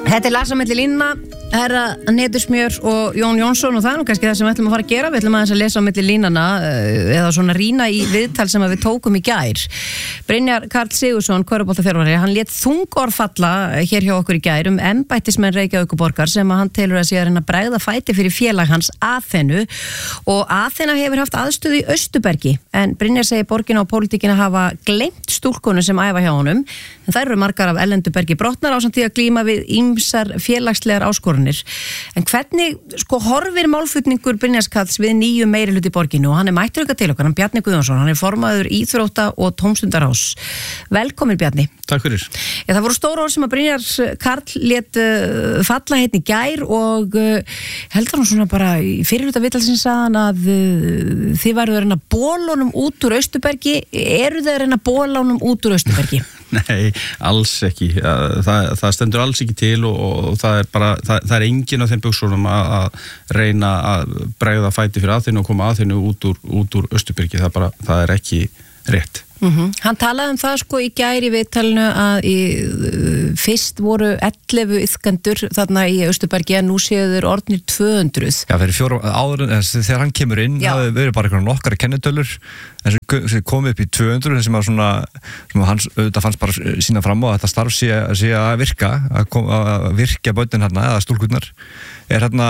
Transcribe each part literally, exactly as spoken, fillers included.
Þetta er Lasa milli línna, herra Netusmjör og Jón Jónsson og það er nú kannski það sem við ætlum að fara að gera. Við ætlum aðeins að lesa á milli línana eða svona rýna í viðtal sem við tókum í gær. Brynjar Karl Sigurðsson, körfuboltaþjálfari, hann lét þungorð falla hér hjá okkur í gær um embættismenn Reykjavíkurborgar sem að hann telur að sé að reyna að bregða fæti fyrir félag hans Aþenu og Aþena hefur haft aðstöðu í Austurbergi en Brynjar segir borgina og pólitíkina hafa gleymt stúlkunu sem æfa hjá honum en þær eru margar af Erlendubergi brotnar ásamt því að glíma við ýmsar félagslegar áskorunir. En hvernig sko horfir málflutningur Brynjars Karls við nýju meirihluta í borginu og hann er mættur eitthvað til okkar, hann Bjarni Guðjónsson, hann er formaður íþrótta og tómstundaráðs. Velkomin Bjarni. Takk fyrir. Ja, það voru stór orð sem að Brynjar Karl lét uh, falla hérna í gær og uh, heldur hann svona bara í fyrirhluta viðtalsins að hann að uh, þið væruð að reyna bólunum út úr Austurbergi, eru þið að reyna bólunum út úr Austurbergi? Nei, alls ekki. Það, það stendur alls ekki til og, og það er bara, það, það er enginn af þeim buxunum að, að reyna að bregða fæti fyrir Aþenu og koma Aþenu út úr, út úr Austurbergi. Það, bara, það er ekki rétt. Mm-hmm. Hann talaði um það sko í gær í viðtalinu að í, uh, fyrst voru ellefu iðkendur þarna í Austurbergi en nú séu þeir orðnir tvö hundruð. Já, fyrir fjórum áður, þegar hann kemur inn það hefur verið bara einhverjum nokkara kennitölur en sem komið upp í tvö hundruð sem að svona, sem að hans auðvitað fannst bara sína fram á að þetta starf sé, sé að virka að, kom, að virkja börnin hérna eða stúlkurnar. Er hérna,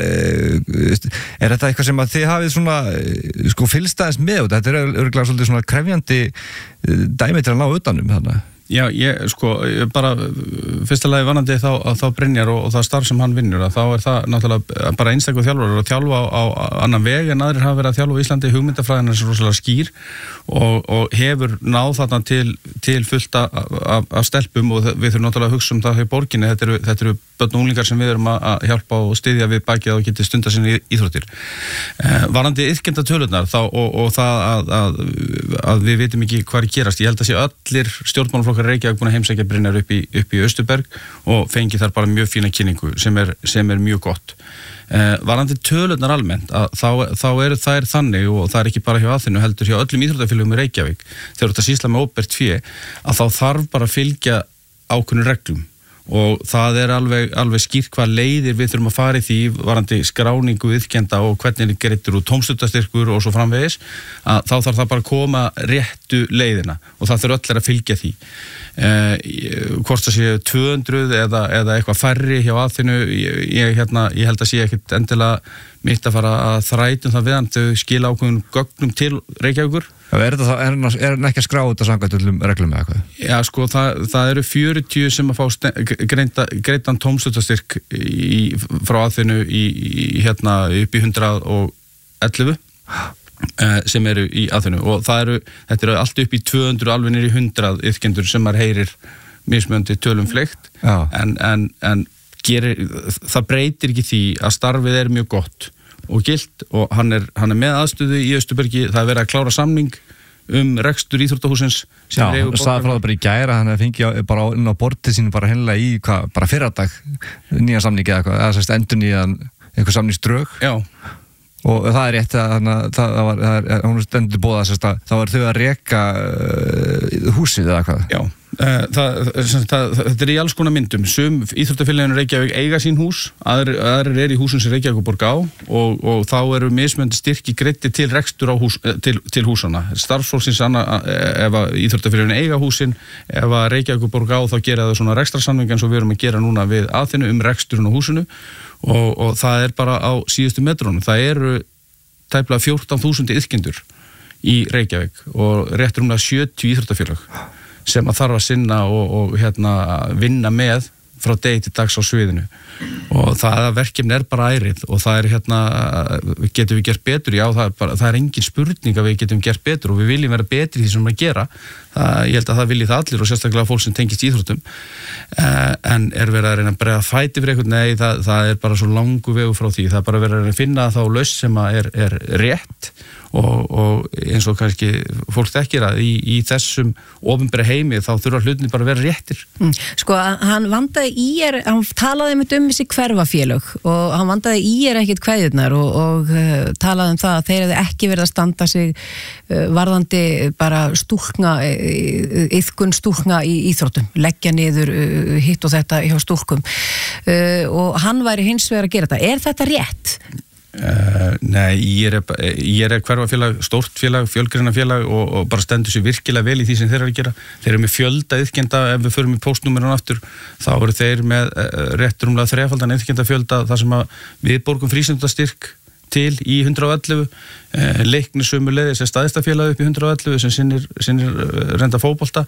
er þetta eitthvað sem að þið hafið svona, sko, fylgst aðeins með og þetta er örgulega svolítið svona krefjandi dæmi til að ná utanum þarna? Já, ég, sko, ég bara fyrsta lagi vanandi þá, þá Brynjar og, og það starf sem hann vinnur, að þá er það náttúrulega bara einstakur þjálfarar að þjálfa á, á annan veg en aðrir hafa verið að þjálfa í Íslandi, hugmyndafræðin er svo rosalega skýr og, og hefur náð þarna til, til fullt af, af, af stelpum og við þurfum náttúrulega að hugsa um það hjá borginni, þetta eru, þetta eru börn og unglingar sem við erum að hjálpa og styðja við bakið og geti stunda sinni íþróttir. Eh, varandi iðkenda tölurnar þá, og, og það að, að, að við vitum ekki hvað er gerast, ég held að sé allir stjórnmálaflokkar Reykjavík búin að heimsækja Brynjar upp í, upp í Austurberg og fengi þar bara mjög fína kynningu sem er, sem er mjög gott. Eh, varandi tölurnar almennt að þá, þá eru þær þannig og það er ekki bara hjá Aþenu heldur hjá öllum íþróttafélögum í Reykjavík þegar þetta sýsla með óbert fé að þá þarf bara að fylgja ákveðnum reglum og það er alveg, alveg skýrt hvað leiðir við þurfum að fara í því varandi skráningu iðkenda og hvernig greiddur úr tómstundastyrkur og svo framvegis að þá þarf það bara að koma réttu leiðina og það þurfa allir að fylgja því eh, hvort það séu tvö hundruð eða, eða eitthvað færri hjá Aþenu ég, ég, hérna, ég held að sé ekkit endilega mitt að fara að þrætum það við hann þau skila ákveðum gögnum til Reykjavíkur. Er þetta er hann ekki að skrá þetta samkvæmt öllum reglum eða eitthvað? Já, sko, það, það eru fjörutíu sem að fá greinda, greindan tómstundastyrk í, frá Aþenu í, í, hérna, upp í hundrað og ellefu eh, sem eru í Aþenu og það eru, þetta eru allt upp í tvö hundruð alveg niður í hundrað iðkendur sem maður heyrir mismunandi tölum fleygt en, en, en gerir, það breytir ekki því að starfið er mjög gott og gilt og hann er, hann er með aðstöðu í Austurbergi, það er verið að klára samning um rekstur íþróttahúsins Já, hann sagði frá það bara í gæra hann fengi bara inn á bortið sín bara hennilega í hvað, bara fyrradag nýja samningi eða eitthvað, eða sérst endur nýjan eitthvað samningsdrög Já og það er rétt að það, það var, það er, hún stendur bóða sérst að það var þau að reka uh, húsið eða eitthvað Já, uh, það, það, það, þetta er í alls konar myndum sum íþróttafélaginu Reykjavík eiga sín hús aðrir, aðrir er í húsum sem Reykjavíkurborg á og, og þá eru mismunandi styrki greiddir til rekstur á hús, til, til húsana starfsfólksins ef að íþróttafélaginu eiga húsin ef að Reykjavíkurborg á þá gera þau svona rekstrarsamning eins og við erum að gera núna við Aþenu um reksturinn á húsinu Og, og það er bara á síðustu metrónum. Það eru tæplega fjórtán þúsund iðkendur í Reykjavík og rétt rúmlega sjötíu íþróttafélag sem að þarf að sinna og, og hérna, vinna með frá degi til dags á sviðinu. Og það verkefni er bara ærið og það er hérna, getum við gert betur? Já, það er, bara, það er engin spurning að við getum gert betur og við viljum vera betri í því sem við gera. Það, ég held að það vilji það allir og sérstaklega fólk sem tengist íþróttum. Eh, en er verið að reyna að bregða fæti fyrir eitthvað? Nei, það, það er bara svo langu vegu frá því. Það er bara verið að reyna að finna þá lausn sem er, er rétt og, og eins og kannski fólk þekkir að í, í þessum opinbera heimi þá þurfa hlutinni bara að vera réttir. Mm. Sko, hann vandaði í er, hann talaði með um þessi hverfafélög og hann vandaði í er ekkit kveðjurnar og, og uh, talaði um það að þeir hefði ekki verið að standa sig uh, varðandi bara stúlkna, iðkun stúlkna í íþróttum, leggja niður uh, hitt og þetta hjá stúlkum uh, og hann væri hins vegar að gera þetta. Er þetta rétt? Uh, nei, ég er, ég er hverfafélag, stórt félag, fjölgreinafélag og, og bara stendur sér virkilega vel í því sem þeir eru að gera. Þeir eru með fjölda iðkenda, ef við förum í póstnúmerun aftur, þá eru þeir með uh, rétt rúmlega þrefaldan iðkenda fjölda þar sem að við borgum frístundastyrk til í hundrað og ellefu, eh, Leiknir sömuleiðis er staðistafélag upp í hundrað og ellefu sem sinnir, sinnir reynda fótbolta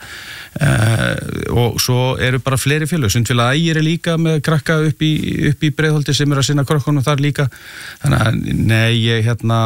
eh, og svo eru bara fleiri félög, Sundfélag Ægir er líka með krakka upp í, upp í Breiðholti sem er að sinna krökkunum þar líka, þannig að nei, ég hérna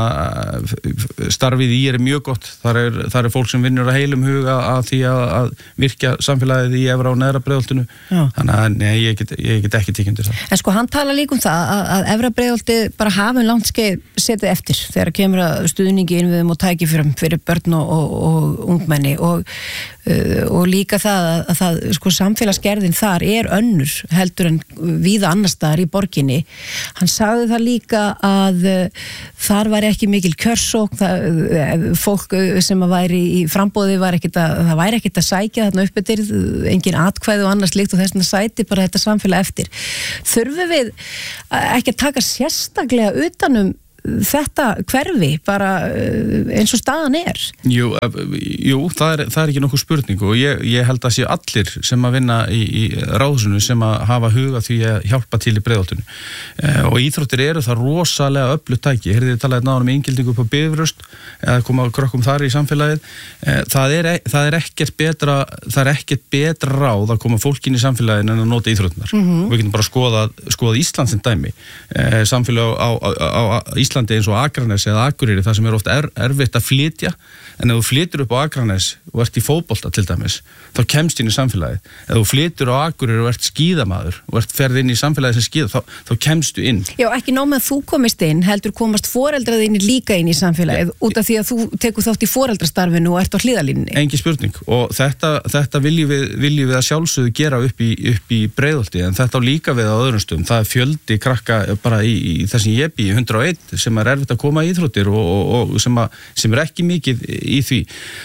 starfið í er mjög gott, þar er, þar er fólk sem vinnur að heilum huga að því að, að virkja samfélagið í efra og neðra Breiðholtinu, þannig að nei, ég get, ég get ekki tekjundir það. En sko, hann tala líka um það að, að efra Breiðholti bara hafi langt skeið setið eftir þegar kemur að stuðningi innviðum og tækifærum fyrir börn og, og, og ungmenni og, uh, og líka það að, að það, sko, samfélagsgerðin þar er önnur heldur en víða annars staðar í borginni. Hann sagði það líka að uh, þar væri ekki mikil kjörsókn, það, uh, fólk sem að væri í frambóði var ekkit að, það væri ekkit að sækja þarna upp eftir, engin atkvæði og annars líkt og þess að sæti bara þetta samfélag eftir. Þurfum við ekki að taka sérstaklega utanum þetta hverfi bara eins og staðan er? Jú, jú það, er, það er ekki nokkuð spurning og ég, ég held að sé allir sem að vinna í, í ráðhúsinu sem að hafa huga því að hjálpa til í Breiðholtinu eh, og íþróttir eru það rosalega öflugt tæki, heyrðið þið talaði náðan um inngildingu upp á Bifröst eða koma krökkum þar í samfélagið eh, það, er, það er ekkert betra það er ekkert betra ráð að koma fólkin í samfélaginu en að nota íþróttinar mm-hmm. og við getum bara skoða, skoða Ísland sem dæmi eh, samfélag á, á, á, á Íslandi eins og Akranes eða Akureyri það sem er ofta er, erfitt að flytja en ef þú flytur upp á Akranes og ert í fótbolta til dæmis þá kemst inn í samfélagið ef þú flytur á Akureyri og ert skíðamaður og ert ferð inn í samfélagið sem skíða þá, þá kemstu inn. Já, ekki nóg með að þú komist inn heldur komast foreldraðinni líka inn í samfélagið út af því að þú tekur þátt í foreldrastarfinu og ert á hliðalínunni. Engi spurning og þetta, þetta viljum við, viljum við að sjálfsögðu gera upp í, upp í Breiðholti en þetta á líka við á öðrum stöðum. Það er fjöldi krakka bara í, í þessum ég bý hundrað og eitt sem er erfitt að koma í íþróttir og, og, og sem, að, sem er ekki mikið í því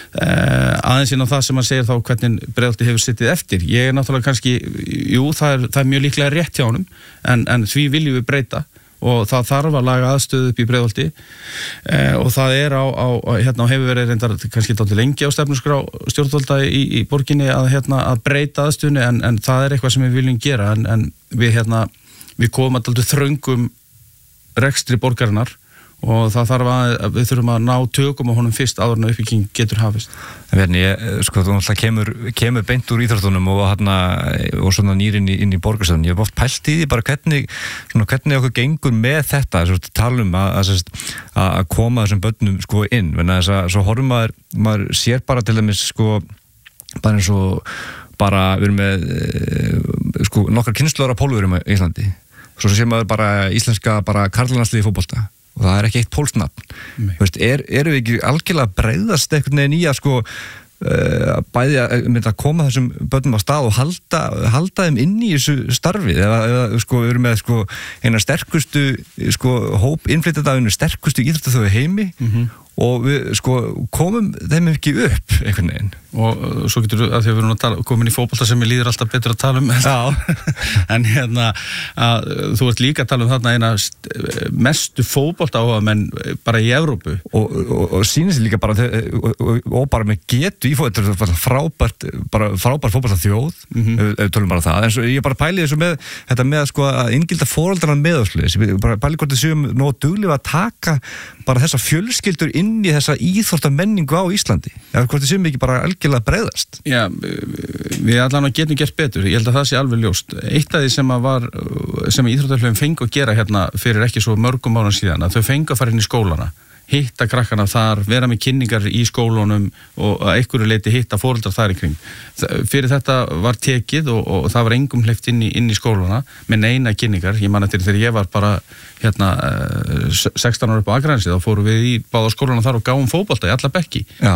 uh, aðeins inn á það sem hann segir þá hvernig Breiðholti hefur sittið eftir ég er náttúrulega kannski, jú það er, það er mjög líklega rétt hjá honum en, en því viljum við breyta og það þarf að laga aðstöðu upp í Breiðholti uh, og það er á, á hérna hefur verið reyndar kannski dálítið lengi á stefnuskrá stjórnvalda í, í borginni að, hérna, að breyta aðstöðunni en, en það er eitthvað sem við viljum gera en, en við, hérna, við komum að dálítið þröngum rekstri borgarinnar og það þarf að, við þurfum að ná tökum á honum fyrst áður en uppbygging getur hafist. Verni, ég, sko, þú náttúrulega kemur, kemur beint úr íþróttunum og, hana, og svona nýrinn í, inn í borgarstöðun. Ég hef oft pælt í því bara hvernig, svona, hvernig okkur gengur með þetta, þess að tala um að, að, að koma þessum börnum sko inn, þannig að þess að horfum maður, maður sér bara til dæmis sko, bara eins og bara við erum með sko nokkrar kynslóðar af pólverum í Íslandi. Svo sem maður bara íslenska bara karlalandsliði fótbolta og það er ekki eitt pólsnafn. Veist, er, eru við ekki algjörlega breiðast einhvern veginn í að sko uh, bæði að mynda að koma þessum börnum á stað og halda, halda þeim inn í þessu starfi eða, eða sko við erum með sko eina sterkustu sko hóp innflytjandafinu sterkustu íþróttaþjóð í heimi mm-hmm. og við sko komum þeim ekki upp einhvern veginn. Og svo getur við, að því að við erum að tala, komin í fótbolta sem ég líður alltaf betur að tala um en hérna að, þú ert líka að tala um þarna eina mestu fótbolta áhuga menn bara í Evrópu og, og, og sýnir sér líka bara og, og, og bara með getu í fótbolta frábært, bara frábært fótbolta þjóð mm-hmm. ef við tölum bara það en svo, ég bara pæli þessu með þetta með sko, að inngilda foreldrana meðarslu bara pæli hvort þið séum nógu duglega að taka bara þessa fjölskyldur inn í þessa íþróttamenningu á Íslandi eða hvort þið séum ekki bara algjörlega bregðast. Já, við allan að getum gert betur, ég held að það sé alveg ljóst. Eitt af því sem að var, sem íþróttafélögin fengu að gera hérna fyrir ekki svo mörgum árum síðan, að þau fengu að fara inn í skólana hitta krakkana þar, vera með kynningar í skólunum og að einhverju leiti hitta foreldrar þar í kring. Fyrir þetta var tekið og, og það var engum hleypt inn í, inn í skóluna með neina kynningar. Ég man eftir þegar ég var bara hérna sextán ára upp á Akranesi, þá fórum við í báða skóluna þar og gáum fótbolta í alla bekki e,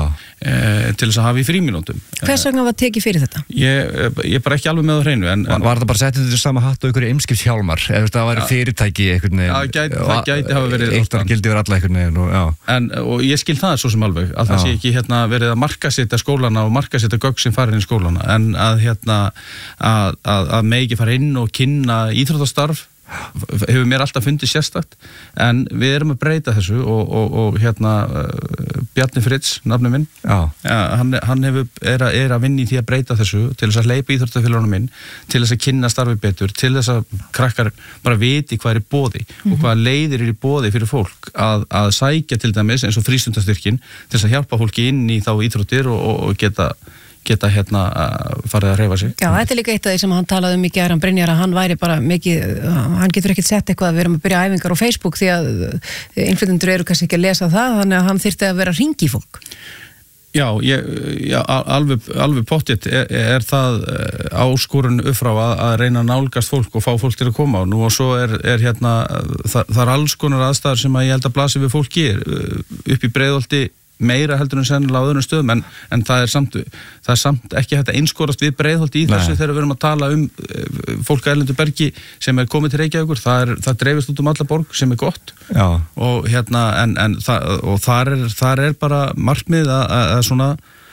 til þess að hafa í frímínútum. Hvers vegna var tekið fyrir þetta? Ég, ég er bara ekki alveg með á hreinu. En, var, var það bara settið til sama hatt og einhverju eimskipshjálmar? Eða það væri fyrirtæki einhvern veginn? Já, gæti, það gæti hafa verið eitt gildi verið alla einhvern veginn og, en, og ég skil það svo sem alveg að það sé ekki hérna, verið að markasetja skólana og markasetja gögn sem farin í skólana en að, hérna, að, að, að með ekki fara inn og kynna íþróttastarf hefur mér alltaf fundið sérstakt en við erum að breyta þessu og, og, og hérna uh, Bjarni Fritz, nafni minn ja, hann, hann hefur, er, að, er að vinna í því að breyta þessu til þess að hleypa íþróttafélaginu minn til þess að kynna starfi betur til þess að krakkar bara viti hvað er í boði mm-hmm. og hvað leiðir er í boði fyrir fólk að, að sækja til dæmis eins og frístundastyrkin til þess að hjálpa fólki inn í þá íþróttir og, og, og geta geta hérna farið að hreyfa sig. Já, þetta er líka eitt af því sem hann talaði um mikið hann Brynjar að hann væri bara mikið hann getur ekkert sett eitthvað að við erum að byrja æfingar á Facebook því að innflytjendur eru kannski ekki að lesa það, þannig að hann þyrfti að vera að hringi í fólk. Já, ég, já alveg, alveg pottitt er, er það áskorun uppfrá að, að reyna að nálgast fólk og fá fólk til að koma og nú og svo er, er hérna það, það er alls konar aðstæður sem að ég held að blasi við fólki upp í Breiðholti meira heldur en sennilega á öðrum stöðum en, en það er samt, það er samt ekki hægt að einskorast við Breiðholti í þessu þegar við erum að tala um fólk að erlendu bergi sem er komið til Reykjavíkur, það, er, það dreifist út um alla borg sem er gott Já. og hérna en, en það, og þar er, þar er bara markmið að, að, að svona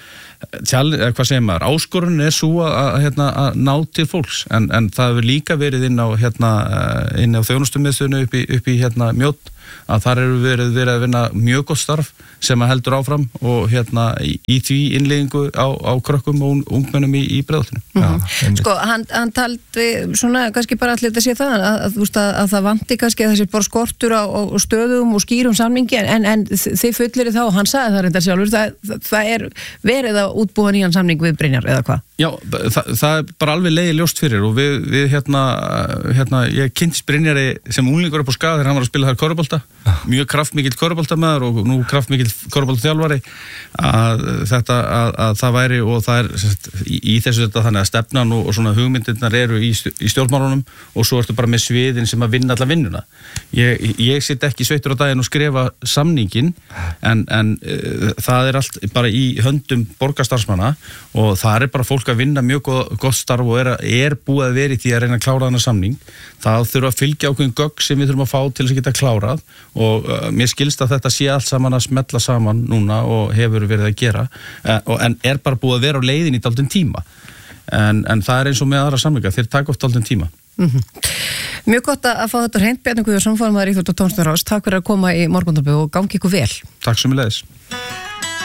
tjál, hvað segir maður, áskorun er svo að, hérna, að ná til fólks en, en það hefur líka verið inn á hérna, inn á þjónustumiðstöðinu upp í, upp í hérna Mjódd að þar eru verið, verið að vinna mjög gott starf sem að heldur áfram og hérna í, í því innleiðingu á, á krökkum og ungmennum í, í Breiðholtinu. Mm-hmm. Sko, hann, hann taldi svona, kannski bara allir þetta sé það, að, að, að, að það vanti kannski að þessi bara skortur á, á stöðum og skýrum samningi, en, en þið fullir þá, hann sagði það reyndar sjálfur, það, það er verið að útbúa nýjan samning við Brynjar, eða hvað? Já, það, það er bara alveg leiði ljóst fyrir og við, við hérna, hérna, ég kynntist Brynjari sem unglingur upp á Skaga þegar hann var að spila þar körfubolta, mjög kraftmikill körfuboltamaður og nú kraftmikill körfuboltaþjálfari að þetta, að, að það væri og það er sérst, í, í þessu þetta þannig að stefnan og, og svona hugmyndirnar eru í, í stjórnmálunum og svo ertu bara með sviðin sem að vinna alla vinnuna. Ég, ég sitt ekki sveittur á daginn og skrifa samningin en, en uh, það er allt bara í höndum borgarstarfsmanna og það er bara fólk að vinna mjög gott starf og er, er búið að vera í því að reyna að klára þennan samning. Það þurfa að fylgja ákveðin gögn sem við þurfum að fá til þess að geta klárað og uh, mér skilst að þetta sé allt saman að smetla saman núna og hefur verið að gera uh, og, en er bara búið að vera á leiðin í dálítinn tíma en, en það er eins og með aðra samninga, þeir taka oft dálítinn tíma. Mm-hmm. Mjög gott að fá þetta hreint, Bjarni Guðjónsson, formaður íþrótta- og tónlistarráðs. Takk fyrir að koma í Morgunútvarpið og gangi ykkur vel. Takk sömuleiðis.